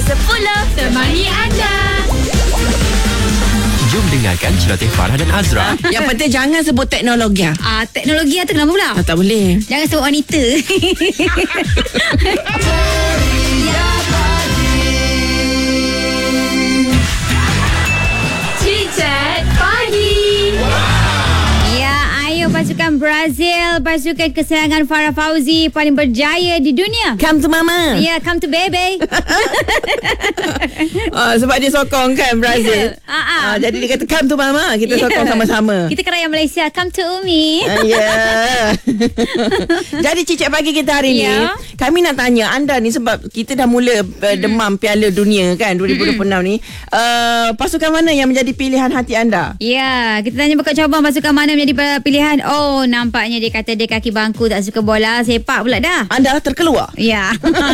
Temani anda. Jom dengarkan celoteh Farah dan Azra. Yang penting jangan sebut teknologi. Teknologi tu kenapa pula? Tak boleh. Jangan sebut wanita. Cicet pagi. Ya, ayo pasukan Brazil, pasukan kesayangan Farah Fauzi paling berjaya di dunia. Come to mama. Ya, come to baby. Sebab dia sokong kan Brazil. Jadi dia kata come to mama. Kita sokong sama-sama. Kita kan rakyat Malaysia, come to Umi. Ya. Jadi cicit pagi kita hari ni, kami nak tanya anda ni, sebab kita dah mula demam Piala Dunia kan 2026 ni. Pasukan mana yang menjadi pilihan hati anda? Ya, kita tanya bakal cabang pasukan mana menjadi pilihan. Oh, nampaknya dia kata dia kaki bangku, tak suka bola sepak pula dah. Anda terkeluar? Ya.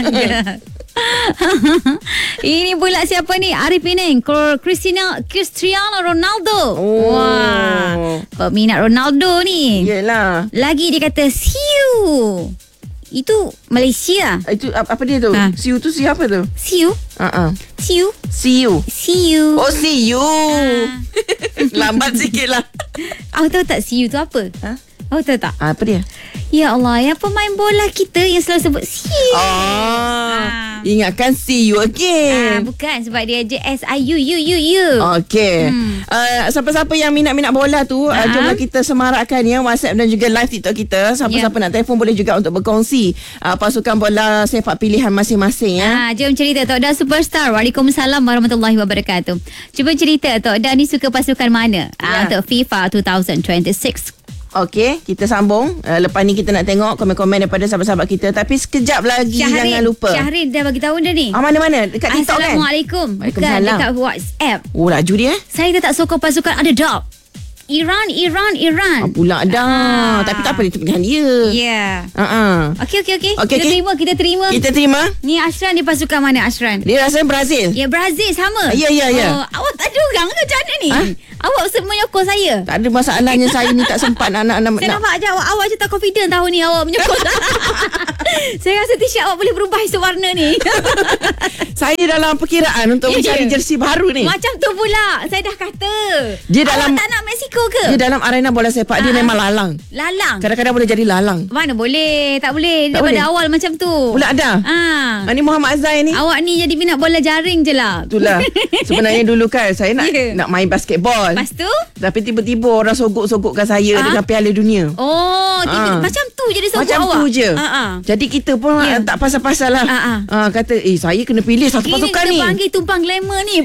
Ini pula siapa ni? Arif Pening, Cristiano Ronaldo. Wah, peminat Ronaldo ni. Yelah. Lagi dia kata siu. Itu Malaysia. Itu apa dia tu? Siu tu siapa tu? Siu? Siu? Siu. Siu. Oh, siu. Lambat sikit lah. Awak tahu tak siu tu apa? Awak tahu tak? Apa dia? Ya Allah, yang pemain bola kita yang selalu sebut siu. Ingatkan see you again. Bukan, sebab dia je S-I-U-U-U-U. Okey. Siapa-siapa yang minat-minat bola tu, jomlah kita semarakkan ya WhatsApp dan juga live TikTok kita. Siapa-siapa nak telefon boleh juga untuk berkongsi pasukan bola sepak pilihan masing-masing ya. Jom cerita Tok Dan Superstar. Waalaikumsalam warahmatullahi wabarakatuh. Cuba cerita Tok Dan ni suka pasukan mana untuk FIFA 2026. Okey, kita sambung. Lepas ni kita nak tengok komen-komen daripada sahabat-sahabat kita. Tapi sekejap lagi, jangan lupa. Syahrin dah bagi tahu dah ni. Mana-mana? Dekat TikTok kan? Assalamualaikum. Bukan, dekat WhatsApp. Oh, laju dia. Saya tak sokong pasukan underdog. Iran. Pula dah. Tapi tak apa, itu pilihan dia. Ya. Okey. Kita terima. Ni Ashran di pasukan mana Ashran? Dia rasa Brazil. Ya, Brazil sama. Ya. Awak tak ada orang ke macam mana ni? Awak menyokong saya. Tak ada masalahnya, saya ni tak sempat anak-anak. Saya nampak je awak je tak confident tahun ni awak menyokong. Saya rasa t-shirt awak boleh berubah isu warna ni. Saya dalam perkiraan untuk mencari jersey baru ni. Macam tu pula. Saya dah kata. Dia dalam, awak tak nak Mexico ke? Dia dalam arena bola sepak dia memang lalang. Kadang-kadang boleh jadi lalang. Mana boleh? Tak boleh. Daripada awal macam tu. Pula ada. Ni Muhammad Azai ni. Awak ni jadi minat bola jaring je lah. Itulah. Sebenarnya dulu kan saya nak main basketball. Lepas tu? Tapi tiba-tiba orang sogok-sogokkan saya dengan Piala Dunia. Oh, macam tu jadi sogok macam awak. Macam tu je. Jadi kita pun tak pasal-pasal lah. Kata, saya kena pilih satu pasukan ni. Ini kita panggil tumpang glamour ni.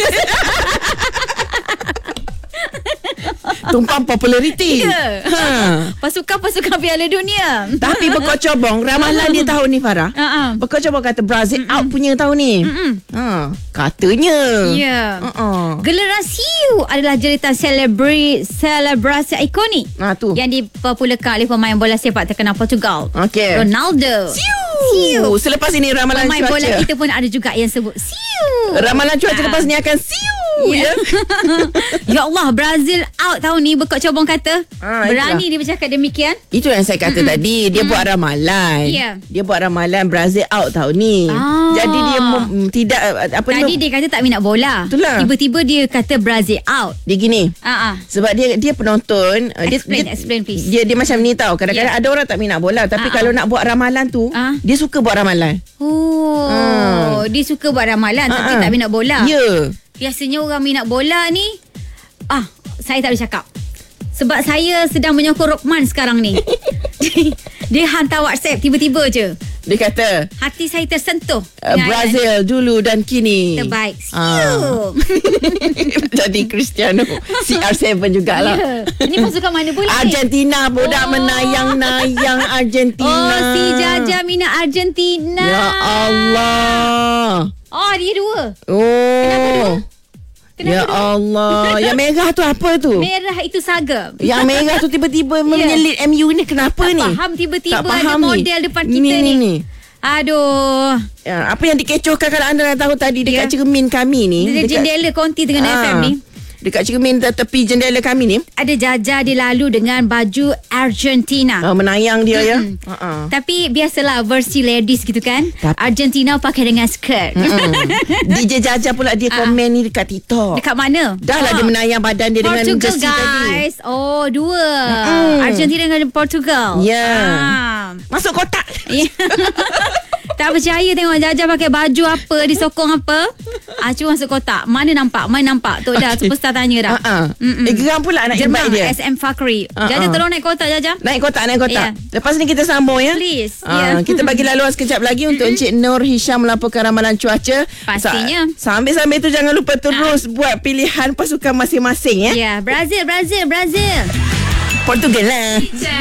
Tumpang populariti. Pasukan Piala Dunia. Tapi berkocobong ramalan dia tahun ni Farah. Berkocobong kata Brazil out punya tahun ni. Katanya. Gelaran siu adalah jeritan selebrasi ikonik yang dipopularkan oleh pemain bola sepak terkenal Portugal, Ronaldo. Siu. Selepas ini ramalan pemain cuaca. Pemain bola kita pun ada juga yang sebut siu. Ramalan cuaca lepas ni akan siu. Ya Allah, Brazil out tahun ni, berkocobong kata. Berani dia bercakap demikian. Itu yang saya kata tadi. Dia buat ramalan. Dia buat ramalan Brazil out tahun ni. Jadi dia tidak tadi dia kata tak minat bola. Itulah. Tiba-tiba dia kata Brazil out. Dia gini. Sebab dia penonton. Explain please. Dia macam ni tau. Kadang-kadang ada orang tak minat bola, tapi kalau nak buat ramalan tu, dia suka buat ramalan. Dia suka buat ramalan tapi tak minat bola. Ya. Biasanya orang minat bola ni, saya tak boleh cakap. Sebab saya sedang menyokong Rockman sekarang ni. Dia hantar WhatsApp tiba-tiba je. Dia kata hati saya tersentuh. Brazil dulu dan kini terbaik. Jadi Cristiano CR7 jugalah. Ini pasukan mana pula? Argentina. Budak menayang-nayang Argentina. Si Jaja minat Argentina. Ya Allah. Dia dua. Kenapa dua? Ya Allah. Yang merah tu apa tu? Merah itu Saga. Yang merah tu tiba-tiba menyelit MU ni. Kenapa ni? Tak faham tiba-tiba ada model depan kita ni. Aduh. Apa yang dikecohkan kalau anda dah tahu tadi dekat cermin kami ni. Dekat jendela konti dengan FM ni. dekat cermin tepi jendela kami ni. Ada Jaja dia lalu dengan baju Argentina. Menayang dia ya. Tapi biasalah versi ladies gitu kan. Argentina pakai dengan skirt. DJ Jaja pula dia komen ni dekat TikTok. Dekat mana? Dah lah dia menayang badan dia dengan Portugal jersey tadi. guys. Oh, dua. Argentina dengan Portugal. Ya. Masuk kotak. Tak percaya tengok Jaja pakai baju apa, disokong apa. Cuba masuk kotak. Mana nampak? Tu dah superstar tanya dah. Geram pula nak invite dia. SM Fakri. Jaja tolong naik kotak Jaja. Naik kotak. Yeah. Lepas ni kita sambung ya. Please. Kita bagi laluan sekejap lagi untuk Encik Nur Hisham melaporkan ramalan cuaca. Pastinya. Sambil-sambil tu jangan lupa terus buat pilihan pasukan masing-masing ya. Ya, Brazil. Portugal lah.